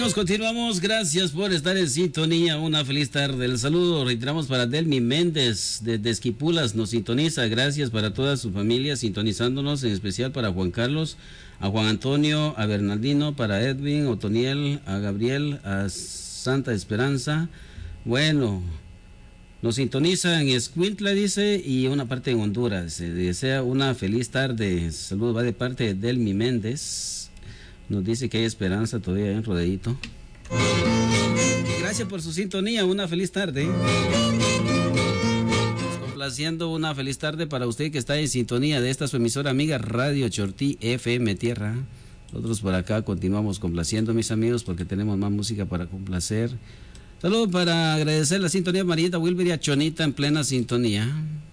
Continuamos. Gracias por estar en sintonía. Una feliz tarde. El saludo reiteramos para Delmi Méndez de Esquipulas. Nos sintoniza. Gracias para toda su familia sintonizándonos, en especial para Juan Carlos, a Juan Antonio, a Bernardino, para Edwin, Otoniel, a Gabriel, a Santa Esperanza. Bueno, nos sintoniza en Escuintla, dice, y una parte en Honduras. Se desea una feliz tarde. Saludo va de parte de Delmi Méndez. Nos dice que hay esperanza todavía en Rodeito. Gracias por su sintonía. Una feliz tarde. Complaciendo una feliz tarde para usted que está en sintonía de esta su emisora amiga Radio Chortí FM Tierra. Nosotros por acá continuamos complaciendo, mis amigos, porque tenemos más música para complacer. Saludos para agradecer la sintonía a Marieta Wilber y a Chonita en plena sintonía.